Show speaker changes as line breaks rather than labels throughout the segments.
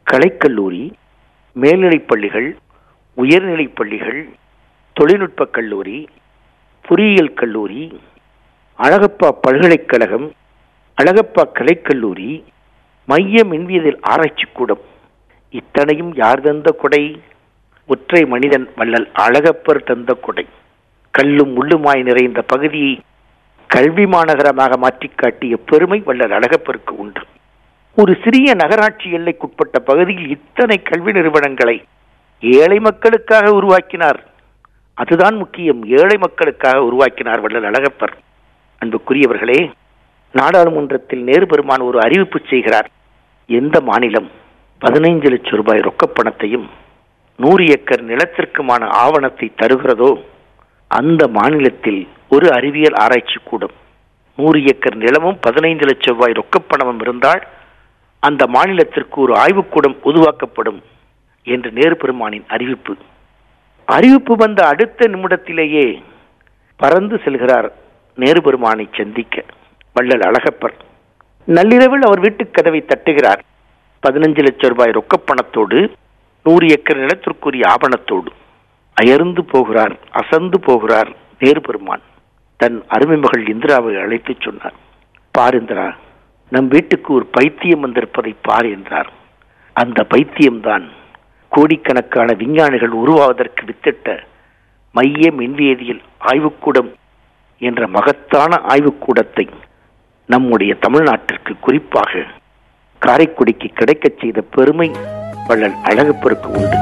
கலைக்கல்லூரி, மேல்நிலைப் பள்ளிகள், உயர்நிலைப் பள்ளிகள், தொழில்நுட்பக் கல்லூரி, பொறியியல் கல்லூரி, அழகப்பா பல்கலைக்கழகம், அழகப்பா கலைக்கல்லூரி, மைய மின்வியல் ஆராய்ச்சி கூடம், இத்தனையும் யார் தந்த கொடை? ஒற்றை மனிதன் வள்ளல் அழகப்பர் தந்த கொடை. கல்லும் முள்ளுமாய் நிறைந்த பகுதியை கல்வி மாநகரமாக மாற்றி காட்டிய பெருமை வள்ளல் அழகப்பருக்கு உண்டு. ஒரு சிறிய நகராட்சி எல்லைக்குட்பட்ட பகுதியில் இத்தனை கல்வி நிறுவனங்களை ஏழை மக்களுக்காக உருவாக்கினார். அதுதான் முக்கியம். ஏழை மக்களுக்காக உருவாக்கினார் வள்ளல் அழகப்பர். அன்புக்குரியவர்களே, நாடாளுமன்றத்தில் நேரு பெருமான் ஒரு அறிவிப்பு செய்கிறார். எந்த மாநிலம் 15 லட்சம் ரூபாய் ரொக்கப்பணத்தையும் 100 ஏக்கர் நிலத்திற்குமான ஆவணத்தை தருகிறதோ அந்த மாநிலத்தில் ஒரு அறிவியல் ஆராய்ச்சி கூடம், 100 ஏக்கர் நிலமும் 15 லட்சம் ரூபாய் ரொக்கப்பணமும் இருந்தால் அந்த மாநிலத்திற்கு ஒரு ஆய்வுக்கூடம் உருவாக்கப்படும் என்று நேரு பெருமானின் அறிவிப்பு. அறிவிப்பு வந்த அடுத்த நிமிடத்திலேயே பறந்து செல்கிறார் நேரு பெருமானை சந்திக்க வள்ளல் அழகப்பர். நள்ளிரவில் அவர் வீட்டுக் கதவை தட்டுகிறார். 15 லட்சம் ரூபாய் ரொக்கப்பணத்தோடு 100 ஏக்கர் நிலத்திற்குரிய ஆவணத்தோடு. அயர்ந்து போகிறார், அசந்து போகிறார் நேரு பெருமான். தன் அருமை மகள் இந்திராவை அழைத்து சொன்னார், பார் இந்திரா, நம் வீட்டுக்கு ஒரு பைத்தியம் வந்திருப்பதை பார் என்றார். அந்த பைத்தியம்தான் கோடிக்கணக்கான விஞ்ஞானிகள் உருவாவதற்கு வித்திட்ட மைய மின்வேதியியல் ஆய்வுக்கூடம் என்ற மகத்தான ஆய்வுக்கூடத்தை நம்முடைய தமிழ்நாட்டிற்கு, குறிப்பாக காரைக்குடிக்கு கிடைக்கச் செய்த பெருமை வள்ளல் அழகப்பருக்கு உண்டு.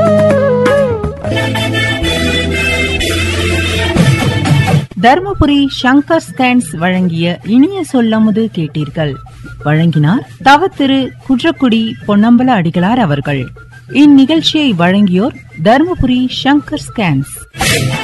தர்மபுரி சங்கர் ஸ்கேன்ஸ் வழங்கிய இனிய சொல்லமுது கேட்டீர்கள். வழங்கினார் தவ திரு குன்றக்குடி பொன்னம்பல அடிகளார் அவர்கள். இந்நிகழ்ச்சியை வழங்கியோர் தர்மபுரி சங்கர் ஸ்கேன்ஸ்.